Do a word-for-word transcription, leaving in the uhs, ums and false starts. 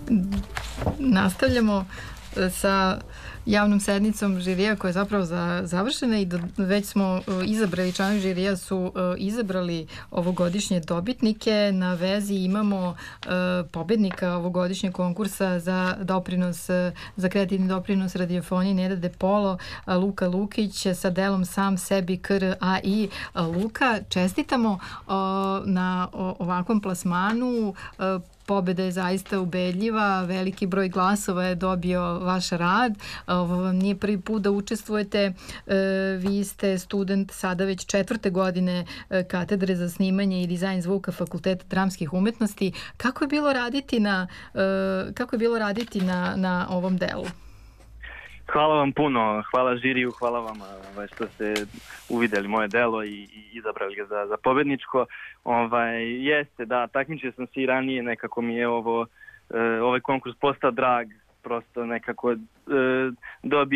Nastavljamo sa javnom sednicom žirija koja je zapravo za, završena i do, već smo uh, izabrali, članovi žirija su uh, izabrali ovogodišnje dobitnike. Na vezi imamo uh, pobednika ovogodišnjeg konkursa za doprinos, uh, za kreativni doprinos radiofoniji Neda De Polo, uh, Luka Lukić sa delom Sam sebi K R A I. Uh, Luka, čestitamo uh, na o, ovakvom plasmanu. Uh, Pobeda je zaista ubedljiva, veliki broj glasova je dobio vaš rad. Ovo vam nije prvi put da učestvujete. Vi ste student sada već četvrte godine katedre za snimanje i dizajn zvuka Fakulteta dramskih umetnosti. Kako je bilo raditi na, kako je bilo raditi na, na ovom delu? Hvala vam puno, hvala žiriju, hvala vam ovaj, što ste uvideli moje delo i, i izabrali ga za, za pobedničko. Ovaj, jeste, da, takmičio sam se i ranije, nekako mi je ovo, e, ovaj konkurs postao drag, prosto nekako e, dobio